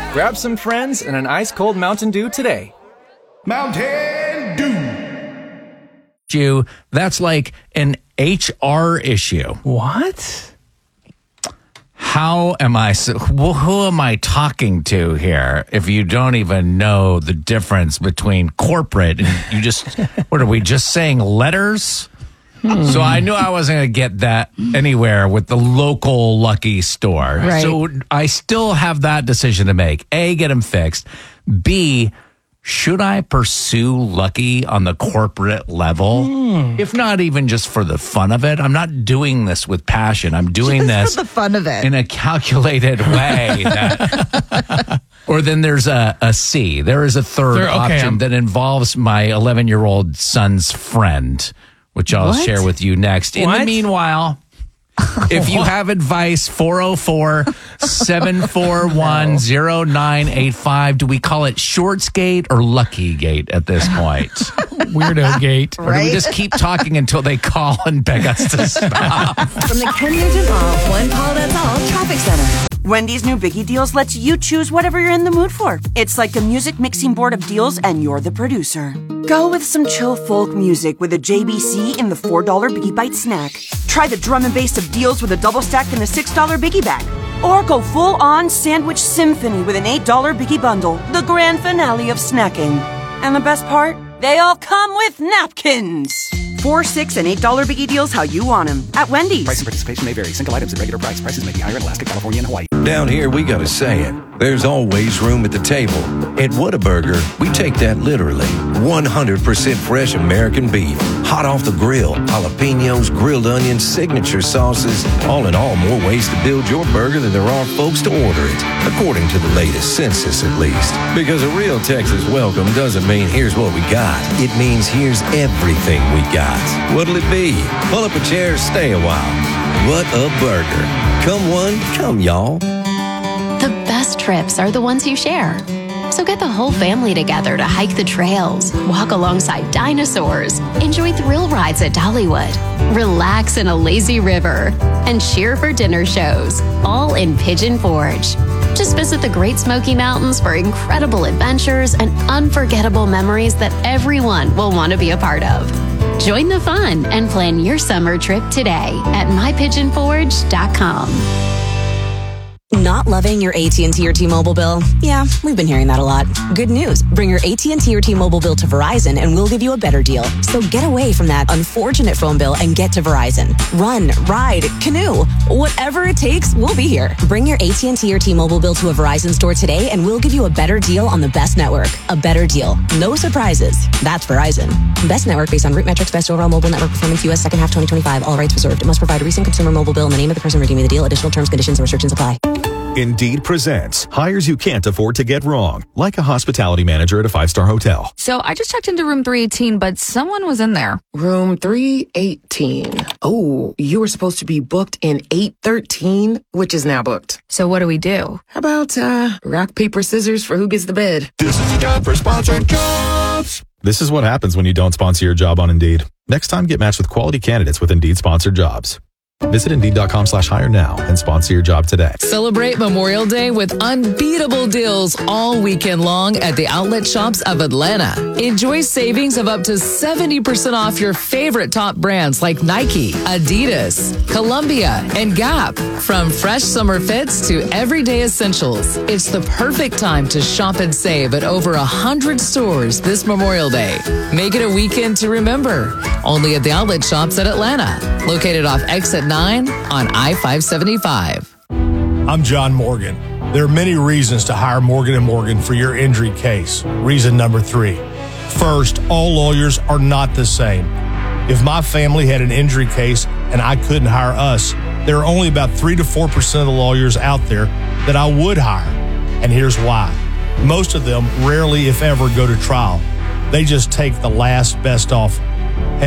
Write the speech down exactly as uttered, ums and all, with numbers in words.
Grab some friends and an ice-cold Mountain Dew today. Mountain Dew. You, that's like an H R issue. What? How am I, who am I talking to here if you don't even know the difference between corporate and you just, what are we just saying letters? Hmm. So I knew I wasn't going to get that anywhere with the local Lucky store. Right. So I still have that decision to make. A, get them fixed. B, should I pursue Lucky on the corporate level? Mm. If not even just for the fun of it. I'm not doing this with passion. I'm doing just this for the fun of it. in a calculated way. That, or then there's a, a C. There is a third There- okay, option I'm- that involves my eleven-year-old son's friend, which I'll What? share with you next. In What? the meanwhile, if you have advice, four oh four, seven four one, oh nine eight five. Do we call it Shortsgate or Luckygate at this point? Weirdo gate. Or do we just keep talking until they call and beg us to stop? From the Ken Nugent Off One Call That's All Traffic Center. Wendy's new Biggie Deals lets you choose whatever you're in the mood for. It's like a music mixing board of deals, and you're the producer. Go with some chill folk music with a J B C in the four dollar Biggie Bite snack. Try the drum and bass of deals with a double stack in the six dollar Biggie Bag. Or go full-on sandwich symphony with an eight dollar Biggie Bundle, the grand finale of snacking. And the best part? They all come with napkins. Four, six, and eight dollar Biggie Deals how you want them at Wendy's. Price and participation may vary. Single items at regular price. Prices may be higher in Alaska, California, and Hawaii. Down here, we gotta say it. There's always room at the table. At Whataburger, we take that literally. one hundred percent fresh American beef, hot off the grill, jalapenos, grilled onions, signature sauces. All in all, more ways to build your burger than there are folks to order it, according to the latest census at least. Because a real Texas welcome doesn't mean here's what we got. It means here's everything we got. What'll it be? Pull up a chair, stay a while. What a burger. Come one, come y'all. The best trips are the ones you share. So get the whole family together to hike the trails, walk alongside dinosaurs, enjoy thrill rides at Dollywood, relax in a lazy river, and cheer for dinner shows, all in Pigeon Forge. Just visit the Great Smoky Mountains for incredible adventures and unforgettable memories that everyone will want to be a part of. Join the fun and plan your summer trip today at my pigeon forge dot com. Not loving your A T and T or T-Mobile bill? Yeah, we've been hearing that a lot. Good news. Bring your A T and T or T-Mobile bill to Verizon and we'll give you a better deal. So get away from that unfortunate phone bill and get to Verizon. Run, ride, canoe. Whatever it takes, we'll be here. Bring your A T and T or T-Mobile bill to a Verizon store today and we'll give you a better deal on the best network. A better deal. No surprises. That's Verizon. Best network based on root metrics, best overall mobile network performance, U S second half twenty twenty-five. All rights reserved. It must provide a recent consumer mobile bill and the name of the person redeeming the deal. Additional terms, conditions, and restrictions apply. Indeed presents hires you can't afford to get wrong, like a hospitality manager at a five-star hotel. So I just checked into room three eighteen, but someone was in there. Room three eighteen. Oh, you were supposed to be booked in eight thirteen, which is now booked. So what do we do? How about uh, rock, paper, scissors for who gets the bed? This is time for sponsored jobs. This is what happens when you don't sponsor your job on Indeed. Next time, get matched with quality candidates with Indeed sponsored jobs. Visit Indeed.com slash hire now and sponsor your job today. Celebrate Memorial Day with unbeatable deals all weekend long at the outlet shops of Atlanta. Enjoy savings of up to seventy percent off your favorite top brands like Nike, Adidas, Columbia, and Gap. From fresh summer fits to everyday essentials, it's the perfect time to shop and save at over one hundred stores this Memorial Day. Make it a weekend to remember. Only at the outlet shops at Atlanta, located off Exit nine on I five seventy-five. I'm John Morgan. There are many reasons to hire Morgan and Morgan for your injury case. Reason number three. First, all lawyers are not the same. If my family had an injury case and I couldn't hire us, there are only about three to four percent of the lawyers out there that I would hire. And here's why. Most of them rarely, if ever, go to trial. They just take the last best offer.